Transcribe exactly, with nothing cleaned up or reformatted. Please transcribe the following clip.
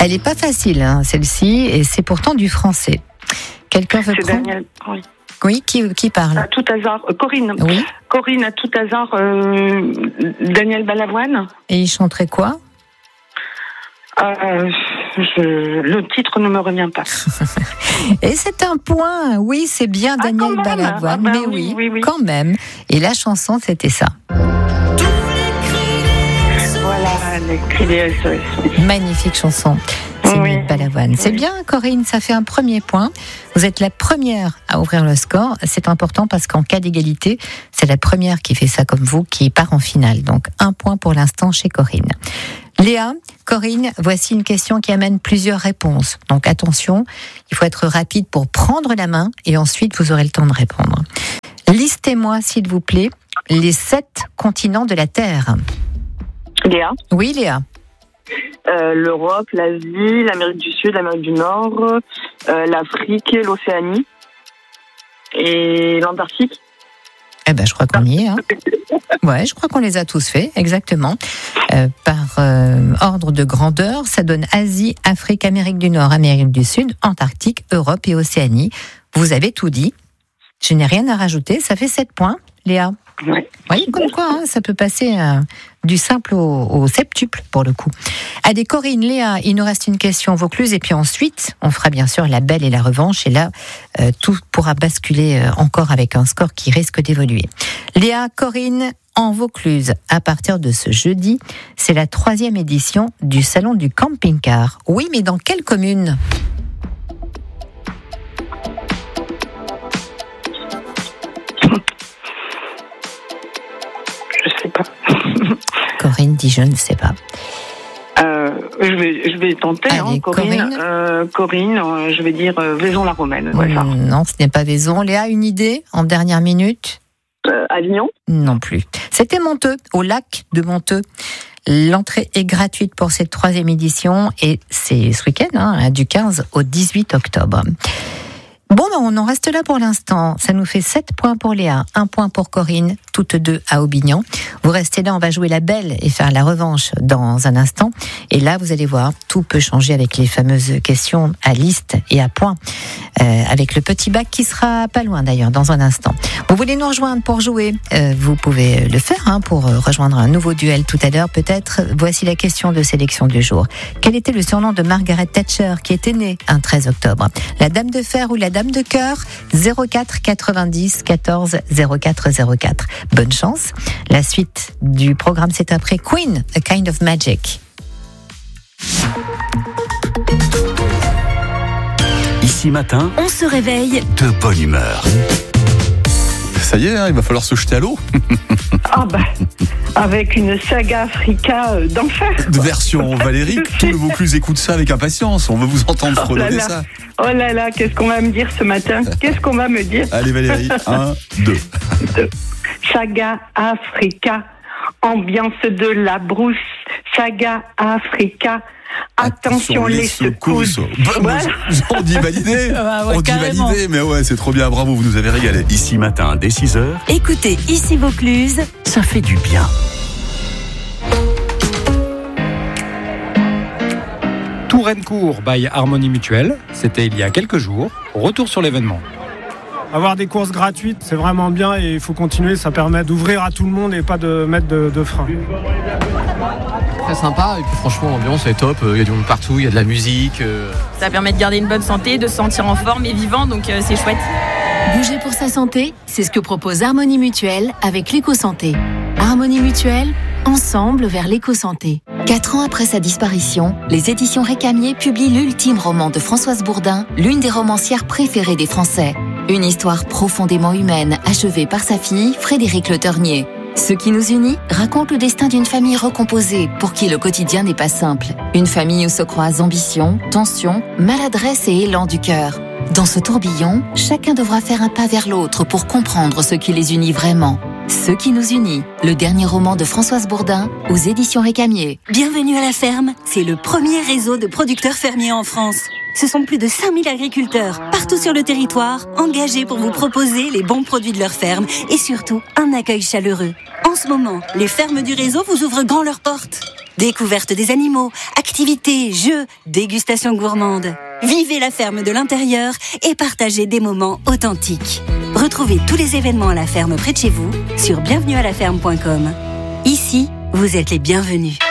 Elle n'est pas facile, hein, celle-ci, et c'est pourtant du français. Quelqu'un veut C'est prendre Daniel. Oui. Oui, qui, qui parle? À tout hasard, euh, Corinne. Oui. Corinne, à tout hasard, euh, Daniel Balavoine. Et il chanterait quoi? euh, je, Le titre ne me revient pas. Et c'est un point. Oui, c'est bien Ah, Daniel quand même. Balavoine, Ah, ben mais oui, oui, oui, oui. quand même. Et la chanson, c'était ça. Voilà, les cris des S O S. Magnifique chanson. C'est Oui. Balavoine. C'est Oui. bien, Corinne, ça fait un premier point. Vous êtes la première à ouvrir le score. C'est important parce qu'en cas d'égalité, c'est la première qui fait ça comme vous qui part en finale. Donc, un point pour l'instant chez Corinne. Léa, Corinne, voici une question qui amène plusieurs réponses. Donc, attention, il faut être rapide pour prendre la main et ensuite vous aurez le temps de répondre. Listez-moi, s'il vous plaît, les sept continents de la Terre. Léa. Oui, Léa. Euh, L'Europe, l'Asie, l'Amérique du Sud, l'Amérique du Nord, euh, l'Afrique, l'Océanie et l'Antarctique. Eh ben, je crois qu'on y est. Hein. Ouais, je crois qu'on les a tous faits, exactement. Euh, par euh, ordre de grandeur, ça donne Asie, Afrique, Amérique du Nord, Amérique du Sud, Antarctique, Europe et Océanie. Vous avez tout dit. Je n'ai rien à rajouter. Ça fait sept points, Léa. Ouais. Oui, comme quoi, hein, ça peut passer euh, du simple au, au septuple, pour le coup. Allez, Corinne, Léa, il nous reste une question Vaucluse, et puis ensuite, on fera bien sûr la belle et la revanche, et là, euh, tout pourra basculer euh, encore avec un score qui risque d'évoluer. Léa, Corinne, en Vaucluse, à partir de ce jeudi, c'est la troisième édition du Salon du camping-car. Oui, mais dans quelle commune ? Je sais pas. Corinne dit je ne sais pas. Euh, je vais, je vais tenter, Allez, hein, Corinne. Corinne. Euh, Corinne, euh, je vais dire euh, Vaison-la-Romaine. Ouais, ça. Hum, non, ce n'est pas Vaison. Léa, une idée en dernière minute ? Euh, Avignon. Non plus. C'était Monteux, au lac de Monteux. L'entrée est gratuite pour cette troisième édition et c'est ce week-end, hein, du quinze au dix-huit octobre. Bon, ben on en reste là pour l'instant. Ça nous fait sept points pour Léa, un point pour Corinne, toutes deux à Aubignan. Vous restez là, on va jouer la belle et faire la revanche dans un instant. Et là, vous allez voir, tout peut changer avec les fameuses questions à liste et à points. Euh, avec le petit bac qui sera pas loin d'ailleurs dans un instant. Vous voulez nous rejoindre pour jouer, euh, vous pouvez le faire hein, pour rejoindre un nouveau duel tout à l'heure peut-être. Voici la question de sélection du jour. Quel était le surnom de Margaret Thatcher qui était née un treize octobre ? La dame de fer ou la dame de cœur ? zéro quatre quatre-vingt-dix quatorze zéro quatre zéro quatre. Bonne chance. La suite du programme c'est après Queen, A Kind of Magic. Ici matin, On se réveille de bonne humeur. Ça y est, hein, il va falloir se jeter à l'eau. Ah bah, avec une saga Africa euh, d'enfer. De version Valérie, tout le Vaucluse écoute ça avec impatience. On veut vous entendre Oh là fredonner là. ça. Oh là là, qu'est-ce qu'on va me dire ce matin ? Qu'est-ce qu'on va me dire ? Allez Valérie, un, deux. Saga Africa, ambiance de la brousse. Saga Africa, attention les secousses. Bah, Voilà. On dit validé. Ah ouais, On dit carrément. validé, mais ouais, c'est trop bien. Bravo, vous nous avez régalé. Ici matin, dès six heures, Écoutez Ici Vaucluse. ça fait du bien. Touraine-Court by Harmonie Mutuelle, c'était il y a quelques jours. Retour sur l'événement. Avoir des courses gratuites, c'est vraiment bien et il faut continuer, ça permet d'ouvrir à tout le monde et pas de mettre de, de frein. Très sympa et puis franchement l'ambiance est top, il y a du monde partout, il y a de la musique. euh. Ça permet de garder une bonne santé, de se sentir en forme et vivant, donc euh, c'est chouette. Bouger pour sa santé, c'est ce que propose Harmonie Mutuelle avec l'éco-santé. Harmonie Mutuelle, ensemble vers l'éco-santé. Quatre ans après sa disparition, les éditions Récamier publient l'ultime roman de Françoise Bourdin, l'une des romancières préférées des Français. Une histoire profondément humaine, achevée par sa fille, Frédérique Le Ternier. Ce qui nous unit raconte le destin d'une famille recomposée, pour qui le quotidien n'est pas simple. Une famille où se croisent ambition, tension, maladresse et élan du cœur. Dans ce tourbillon, chacun devra faire un pas vers l'autre pour comprendre ce qui les unit vraiment. Ce qui nous unit, le dernier roman de Françoise Bourdin, aux éditions Récamier. Bienvenue à la ferme, c'est le premier réseau de producteurs fermiers en France. Ce sont plus de cinq mille agriculteurs, partout sur le territoire, engagés pour vous proposer les bons produits de leur ferme et surtout un accueil chaleureux. En ce moment, les fermes du réseau vous ouvrent grand leurs portes. Découverte des animaux, activités, jeux, dégustation gourmande. Vivez la ferme de l'intérieur et partagez des moments authentiques. Retrouvez tous les événements à la ferme près de chez vous sur bienvenue à la ferme point com. Ici, vous êtes les bienvenus.